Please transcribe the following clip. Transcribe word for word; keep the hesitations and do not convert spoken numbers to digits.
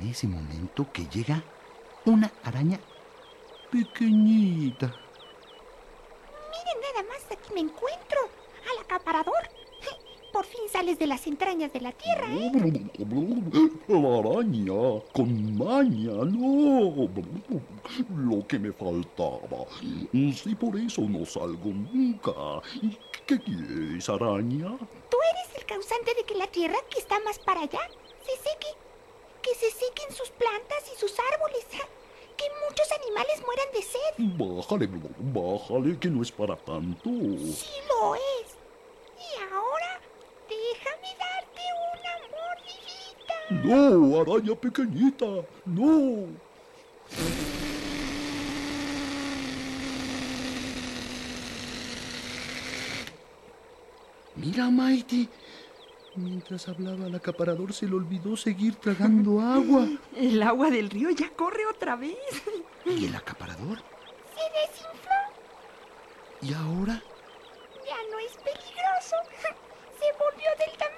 ese momento que llega una araña pequeñita. Miren nada más, aquí me encuentro al acaparador. Por fin sales de las entrañas de la tierra, ¿eh? La araña, con maña, no. Lo que me faltaba. Si por eso no salgo nunca. ¿Qué quieres, araña? Tú eres el causante de que la tierra, que está más para allá, se seque. Que se sequen sus plantas y sus árboles. Que muchos animales mueran de sed. Bájale, bájale, que no es para tanto. Sí lo es. Y ahora, déjame darte una mordidita. No, araña pequeñita, no. Mira, Maite. Mientras hablaba, el acaparador se le olvidó seguir tragando agua. El agua del río ya corre otra vez. ¿Y el acaparador? Se desinfló. ¿Y ahora? Ya no es peligroso. Se volvió del tamaño